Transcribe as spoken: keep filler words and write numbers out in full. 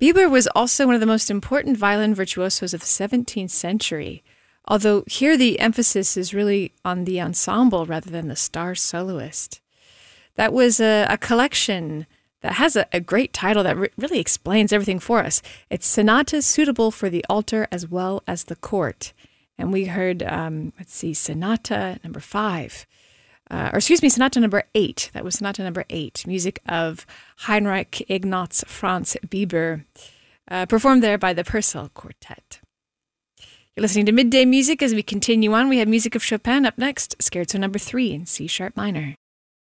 Bieber was also one of the most important violin virtuosos of the seventeenth century, although here the emphasis is really on the ensemble rather than the star soloist. That was a, a collection that has a, a great title that re- really explains everything for us. It's Sonatas Suitable for the Altar as Well as the Court. And we heard, um, let's see, Sonata number five. Uh, or excuse me, Sonata number eight. That was Sonata number eight, music of Heinrich Ignaz Franz Bieber, uh, performed there by the Purcell Quartet. You're listening to Midday Music. As we continue on, we have music of Chopin up next, Scherzo number three in C sharp minor.